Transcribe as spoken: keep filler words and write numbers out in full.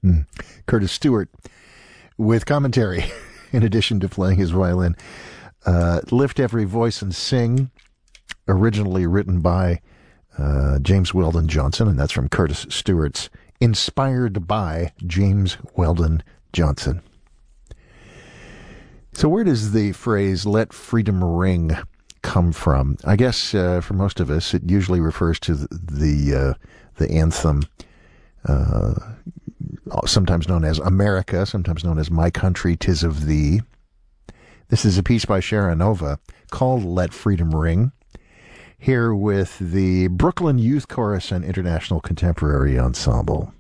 Curtis Stewart with commentary in addition to playing his violin. Uh, Lift Every Voice and Sing, originally written by uh, James Weldon Johnson, and that's from Curtis Stewart's Inspired by James Weldon Johnson. So where does the phrase "let freedom ring" come from? I guess uh, for most of us, it usually refers to the the, uh, the anthem, uh, sometimes known as America, sometimes known as My Country, 'Tis of Thee. This is a piece by Sharanova called "Let Freedom Ring," here with the Brooklyn Youth Chorus and International Contemporary Ensemble.